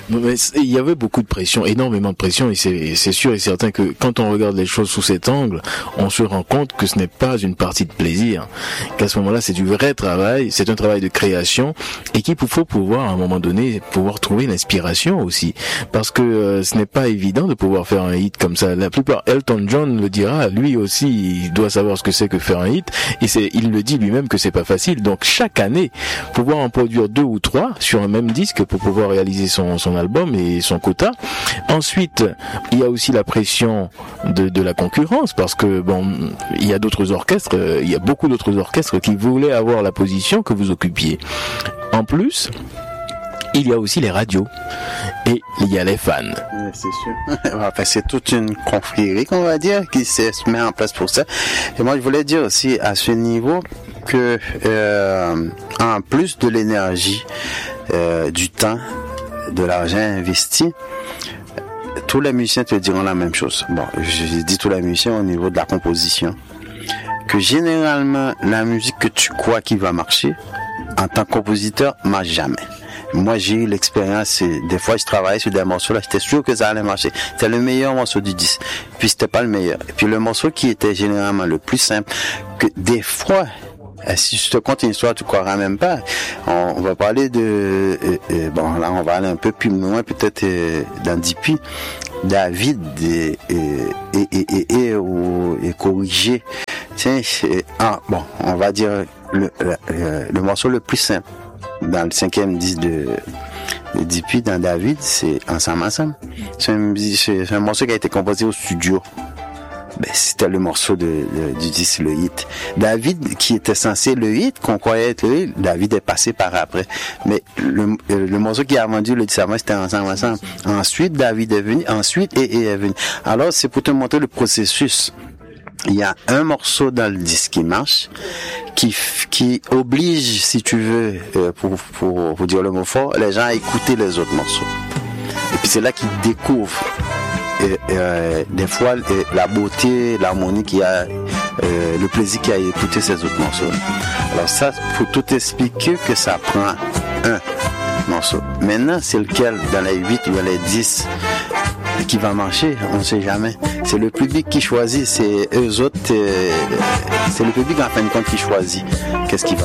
Mais il y avait beaucoup de pression, énormément de pression, et c'est sûr et certain que quand on regarde les choses sous cet angle, on se rend compte que ce n'est pas une partie de plaisir, qu'à ce moment-là c'est du vrai travail, c'est un travail de création, et qu'il faut pouvoir à un moment donné pouvoir trouver l'inspiration aussi, parce que ce n'est pas évident de pouvoir faire un hit comme ça. La plupart, Elton John le dira, lui aussi il doit savoir ce que c'est que faire un hit, et il le dit lui-même que c'est pas facile. Donc chaque année pouvoir en produire 2 ou 3 sur un même disque pour pouvoir réaliser son album et son quota. Ensuite, il y a aussi la pression de la concurrence, parce que bon, il y a d'autres orchestres, il y a beaucoup d'autres orchestres qui voulaient avoir la position que vous occupiez. En plus, il y a aussi les radios et il y a les fans. C'est sûr. Enfin, c'est toute une confrérie, qu'on va dire, qui se met en place pour ça. Et moi, je voulais dire aussi à ce niveau que, en plus de l'énergie, du temps, de l'argent investi, tous les musiciens te diront la même chose. Bon, je dis tous les musiciens au niveau de la composition, que généralement, la musique que tu crois qui va marcher, en tant que compositeur, marche jamais. Moi, j'ai eu l'expérience, des fois, je travaillais sur des morceaux, là, j'étais sûr que ça allait marcher. C'était le meilleur morceau du disque. Puis, c'était pas le meilleur. Et puis, le morceau qui était généralement le plus simple, que des fois, si je te conte une histoire, tu croiras même pas. On va parler de, bon, là, on va aller un peu plus loin, peut-être, dans DP. David est corrigé. Tiens, bon, on va dire le morceau le plus simple dans le 5e disque de DP, dans David, c'est Ensemble. C'est un morceau qui a été composé au studio. Ben, c'était le morceau du disque, le hit. David, qui était censé le hit, qu'on croyait être le hit, David est passé par après. Mais le morceau qui a vendu le disque, c'était Ensemble. Ensuite, David est venu, ensuite, et est venu. Alors, c'est pour te montrer le processus. Il y a un morceau dans le disque qui marche, qui oblige, si tu veux, pour dire le mot fort, les gens à écouter les autres morceaux. Et puis c'est là qu'ils découvrent des fois la beauté, l'harmonie qu'il y a, le plaisir qu'il y a à écouter ces autres morceaux. Alors ça, faut tout expliquer que ça prend un morceau. Maintenant, c'est lequel dans les 8 ou dans les 10 qui va marcher, on ne sait jamais. C'est le public qui choisit, c'est eux autres, c'est le public en fin de compte qui choisit qu'est-ce qui va